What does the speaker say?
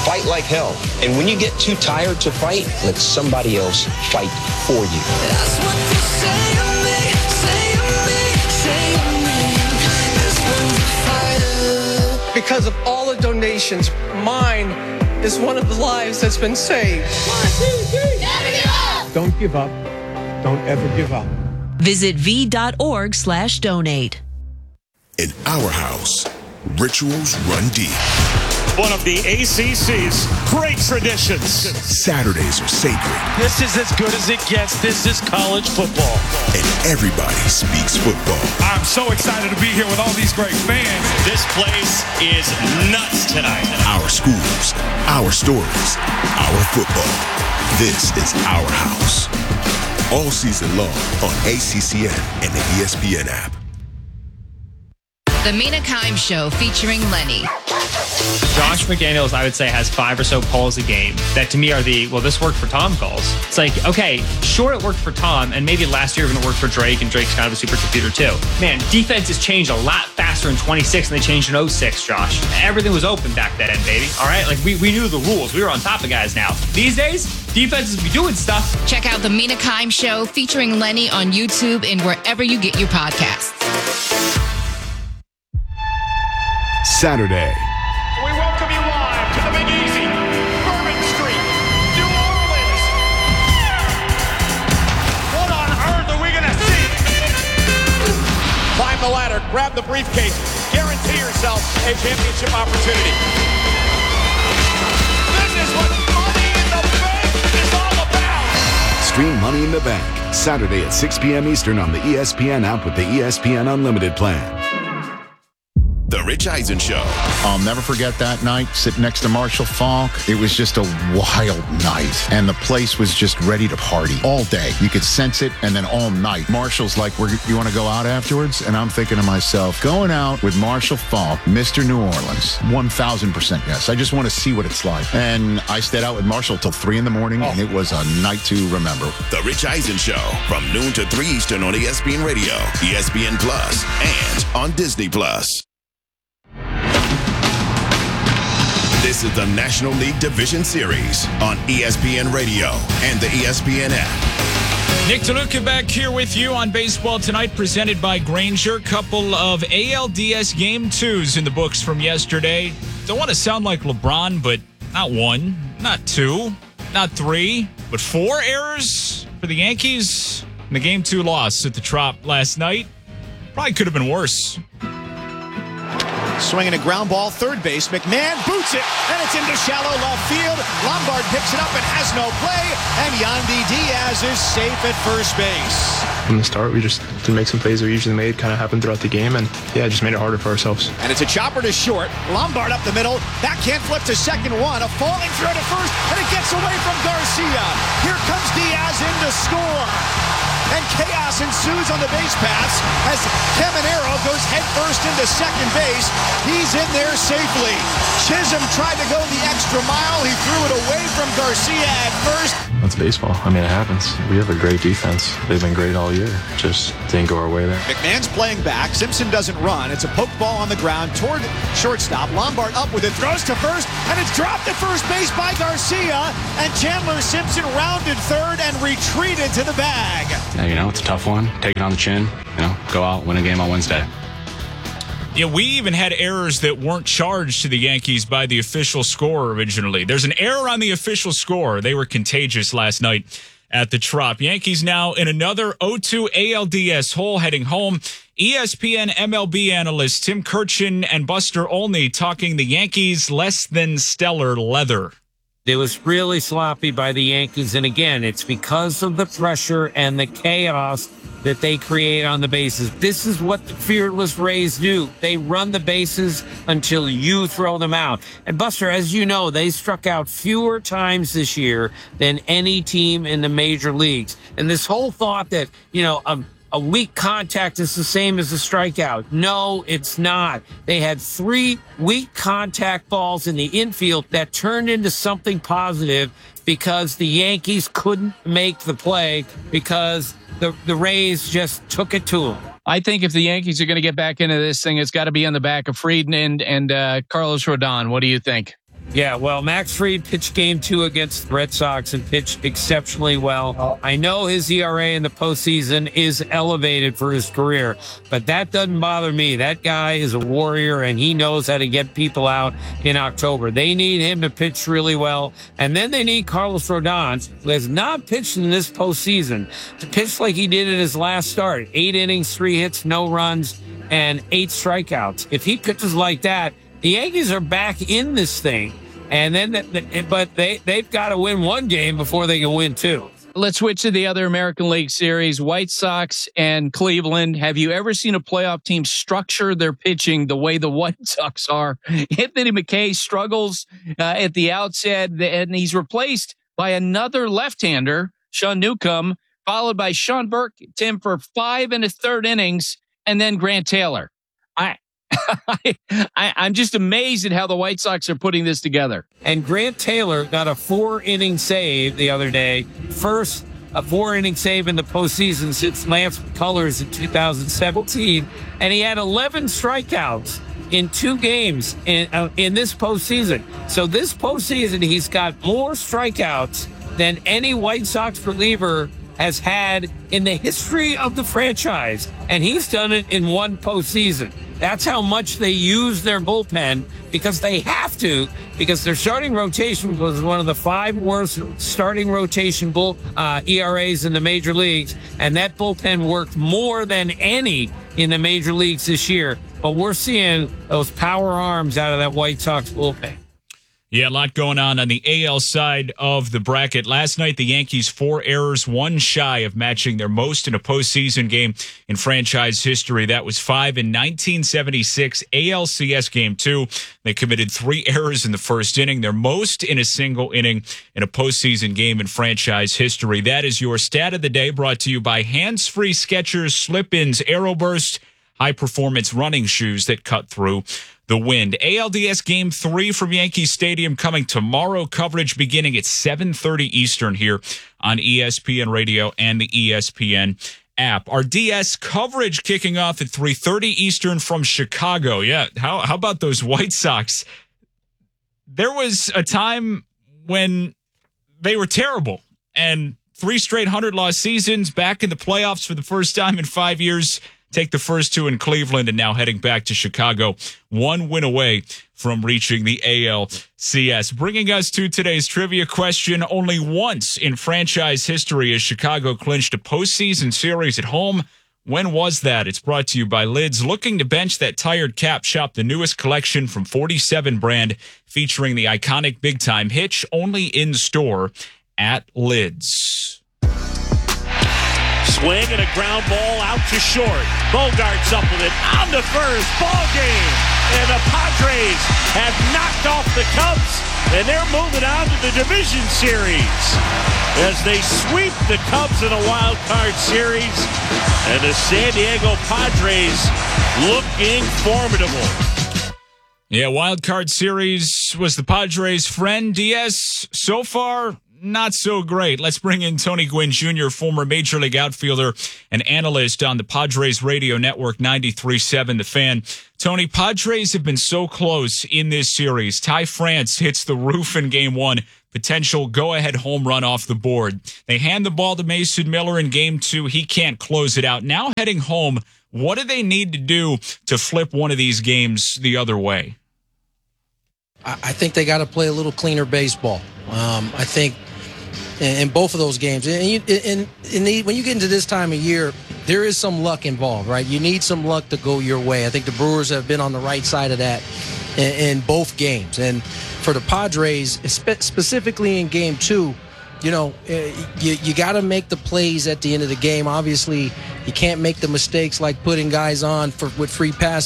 Fight like hell. And when you get too tired to fight, let somebody else fight for you. That's what you say to me, say to me, say to me. This one's a fighter. Because of all the donations, mine is one of the lives that's been saved. 1, 2, 3. Never give up. Don't give up. Don't ever give up. Visit v.org/donate. In our house, rituals run deep. One of the ACC's great traditions. Saturdays are sacred. This is as good as it gets. This is college football. And everybody speaks football. I'm so excited to be here with all these great fans. This place is nuts tonight. Our schools, our stories, our football. This is our house. All season long on ACCN and the ESPN app. The Mina Kimes Show featuring Lenny. Josh McDaniels, I would say, has 5 or so calls a game that to me are this worked for Tom calls. It's like, okay, sure it worked for Tom, and maybe last year it worked for Drake, and Drake's kind of a supercomputer too. Man, defense has changed a lot faster in 26 than they changed in 06, Josh. Everything was open back then, baby. All right? Like, we knew the rules. We were on top of guys now. These days, defenses be doing stuff. Check out The Mina Kimes Show featuring Lenny on YouTube and wherever you get your podcasts. Saturday. We welcome you live to the Big Easy, Bourbon Street, New Orleans. What on earth are we going to see? Climb the ladder, grab the briefcase, guarantee yourself a championship opportunity. This is what Money in the Bank is all about. Stream Money in the Bank. Saturday at 6 p.m. Eastern on the ESPN app with the ESPN Unlimited plan. The Rich Eisen Show. I'll never forget that night, sitting next to Marshall Faulk. It was just a wild night, and the place was just ready to party all day. You could sense it, and then all night. Marshall's like, you want to go out afterwards? And I'm thinking to myself, going out with Marshall Faulk, Mr. New Orleans, 1,000% yes. I just want to see what it's like. And I stayed out with Marshall till 3 in the morning, and it was a night to remember. The Rich Eisen Show, from noon to 3 Eastern on ESPN Radio, ESPN Plus, and on Disney Plus. This is the National League Division Series on ESPN Radio and the ESPN app. Nick DeLuca back here with you on Baseball Tonight, presented by Grainger. Couple of ALDS Game 2s in the books from yesterday. Don't want to sound like LeBron, but not 1, not 2, not 3, but 4 errors for the Yankees in the Game 2 loss at the Trop last night. Probably could have been worse. Swinging a ground ball, third base. McMahon boots it, and it's into shallow left field. Lombard picks it up and has no play, and Yandy Diaz is safe at first base. From the start, we just didn't make some plays that we usually made, kind of happened throughout the game, and it just made it harder for ourselves. And it's a chopper to short. Lombard up the middle. That can't flip to second one. A falling throw to first, and it gets away from Garcia. Here comes Diaz in to score. And chaos ensues on the base paths as Caminero goes headfirst into second base. He's in there safely. Chisholm tried to go the extra mile. He threw it away from Garcia at first. That's baseball. I mean, it happens. We have a great defense. They've been great all year. Just didn't go our way there. McMahon's playing back. Simpson doesn't run. It's a poke ball on the ground toward shortstop. Lombard up with it. Throws to first, and it's dropped at first base by Garcia. And Chandler Simpson rounded third and retreated to the bag. Yeah, it's a tough one. Take it on the chin. Go out, win a game on Wednesday. Yeah, we even had errors that weren't charged to the Yankees by the official score originally. There's an error on the official score. They were contagious last night at the Trop. Yankees now in another 0-2 ALDS hole heading home. ESPN MLB analysts Tim Kurkjian and Buster Olney talking the Yankees less than stellar leather. It was really sloppy by the Yankees, and again, it's because of the pressure and the chaos that they create on the bases. This is what the fearless Rays do. They run the bases until you throw them out. And Buster, as you know, they struck out fewer times this year than any team in the major leagues. And this whole thought that, a weak contact is the same as a strikeout. No, it's not. They had 3 weak contact balls in the infield that turned into something positive because the Yankees couldn't make the play because the Rays just took it to them. I think if the Yankees are going to get back into this thing, it's got to be on the back of Frieden and Carlos Rodon. What do you think? Yeah, well, Max Fried pitched game 2 against the Red Sox and pitched exceptionally well. I know his ERA in the postseason is elevated for his career, but that doesn't bother me. That guy is a warrior, and he knows how to get people out in October. They need him to pitch really well, and then they need Carlos Rodon, who has not pitched in this postseason, to pitch like he did in his last start. 8 innings, 3 hits, no runs, and 8 strikeouts. If he pitches like that, the Yankees are back in this thing, and then, but they've got to win one game before they can win 2. Let's switch to the other American League Series, White Sox and Cleveland. Have you ever seen a playoff team structure their pitching the way the White Sox are? Anthony McKay struggles at the outset, and he's replaced by another left-hander, Sean Newcomb, followed by Sean Burke, Tim, for 5 1/3 innings, and then Grant Taylor. I'm just amazed at how the White Sox are putting this together. And Grant Taylor got a 4-inning save the other day. First, a 4-inning save in the postseason since Lance McCullers in 2017. And he had 11 strikeouts in 2 games in this postseason. So this postseason, he's got more strikeouts than any White Sox reliever has had in the history of the franchise. And he's done it in 1 postseason. That's how much they use their bullpen, because they have to, because their starting rotation was one of the 5 worst starting rotation ERAs in the major leagues. And that bullpen worked more than any in the major leagues this year. But we're seeing those power arms out of that White Sox bullpen. Yeah, a lot going on the AL side of the bracket. Last night, the Yankees 4 errors, 1 shy of matching their most in a postseason game in franchise history. That was 5 in 1976 ALCS Game 2. They committed 3 errors in the first inning, their most in a single inning in a postseason game in franchise history. That is your stat of the day, brought to you by Hands-Free Skechers Slip-Ins Aeroburst, high-performance running shoes that cut through the wind. ALDS Game 3 from Yankee Stadium coming tomorrow. Coverage beginning at 7:30 Eastern here on ESPN Radio and the ESPN app. Our DS coverage kicking off at 3:30 Eastern from Chicago. Yeah, how about those White Sox? There was a time when they were terrible, and 3 straight 100-loss seasons, back in the playoffs for the first time in 5 years. Take the first 2 in Cleveland, and now heading back to Chicago, 1 win away from reaching the ALCS. Bringing us to today's trivia question: only once in franchise history has Chicago clinched a postseason series at home. When was that? It's brought to you by Lids. Looking to bench that tired cap? Shop the newest collection from 47 brand, featuring the iconic Big Time Hitch, only in store at Lids. Swing and a ground ball out to short. Bogart's up with it on to first. Ball game. And the Padres have knocked off the Cubs, and they're moving on to the division series as they sweep the Cubs in a wild card series. And the San Diego Padres looking formidable. Yeah, wild card series was the Padres' friend. DS, so far, not so great. Let's bring in Tony Gwynn Jr., former Major League outfielder and analyst on the Padres radio network 93.7 The Fan. Tony, Padres have been so close in this series. Ty France hits the roof in Game 1. Potential go-ahead home run off the board. They hand the ball to Mason Miller in Game 2. He can't close it out. Now heading home, what do they need to do to flip one of these games the other way? I think they got to play a little cleaner baseball. I think in both of those games, when you get into this time of year, there is some luck involved, right? You need some luck to go your way. I think the Brewers have been on the right side of that in both games. And for the Padres, specifically in Game 2, you know, you got to make the plays at the end of the game. Obviously, you can't make the mistakes like putting guys on with free passes